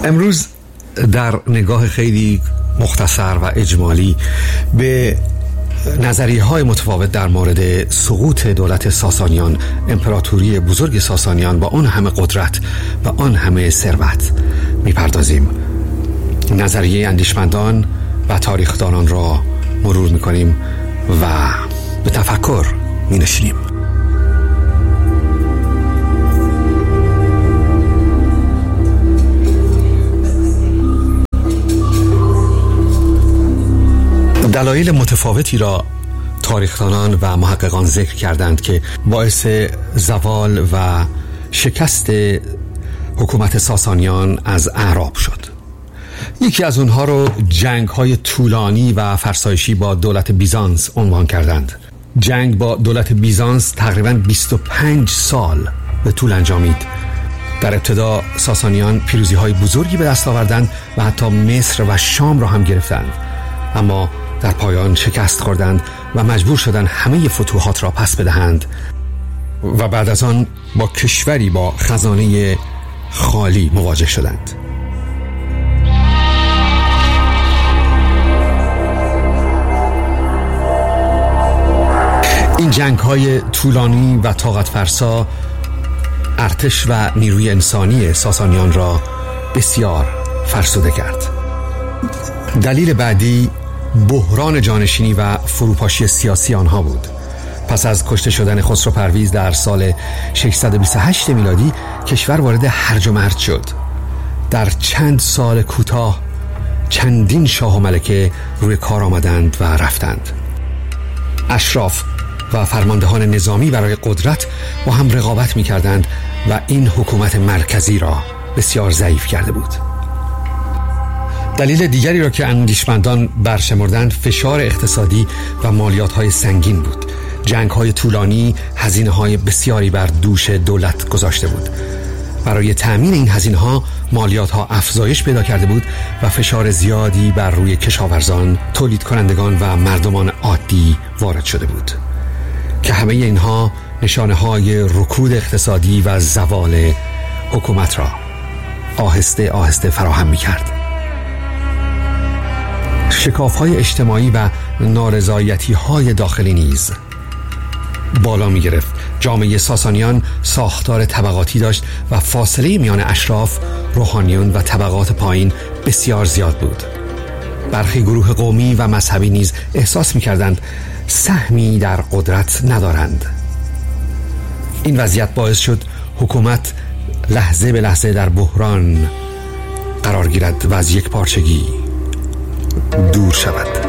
امروز در نگاه خیلی مختصر و اجمالی به نظریه‌های متفاوت در مورد سقوط دولت ساسانیان، امپراتوری بزرگ ساسانیان با آن همه قدرت و آن همه ثروت می‌پردازیم. نظریه اندیشمندان و تاریخدانان را مرور می‌کنیم و به تفکر می‌نشینیم. دلایل متفاوتی را تاریخدانان و محققان ذکر کردند که باعث زوال و شکست حکومت ساسانیان از اعراب شد. یکی از اونها رو جنگ‌های طولانی و فرسایشی با دولت بیزانس عنوان کردند. جنگ با دولت بیزانس تقریباً 25 سال به طول انجامید. در ابتدا ساسانیان پیروزی‌های بزرگی به دست آوردند و حتی مصر و شام را هم گرفتند، اما در پایان شکست خوردند و مجبور شدند همه فتوحات را پس بدهند و بعد از آن با کشوری با خزانه خالی مواجه شدند. این جنگ‌های طولانی و طاقت فرسا ارتش و نیروی انسانی ساسانیان را بسیار فرسوده کرد. دلیل بعدی بحران جانشینی و فروپاشی سیاسی آنها بود. پس از کشته شدن خسرو پرویز در سال 628 میلادی کشور وارد هرج و مرج شد. در چند سال کوتاه چندین شاه و ملکه روی کار آمدند و رفتند. اشراف و فرماندهان نظامی برای قدرت با هم رقابت می کردند و این حکومت مرکزی را بسیار ضعیف کرده بود. دلیل دیگری را که اندیشمندان برشمردند فشار اقتصادی و مالیات‌های سنگین بود. جنگ‌های طولانی هزینه‌های بسیاری بر دوش دولت گذاشته بود. برای تأمین این هزینه‌ها مالیات‌ها افزایش پیدا کرده بود و فشار زیادی بر روی کشاورزان، تولید کنندگان و مردمان عادی وارد شده بود که همه اینها نشانه‌های رکود اقتصادی و زوال حکومت را آهسته آهسته فراهم می‌کرد. شکاف‌های اجتماعی و نارضایتی‌های داخلی نیز بالا می‌گرفت. جامعه ساسانیان ساختار طبقاتی داشت و فاصله میان اشراف، روحانیون و طبقات پایین بسیار زیاد بود. برخی گروه قومی و مذهبی نیز احساس می‌کردند سهمی در قدرت ندارند. این وضعیت باعث شد حکومت لحظه به لحظه در بحران قرار گیرد و از یک پارچگی دور شود.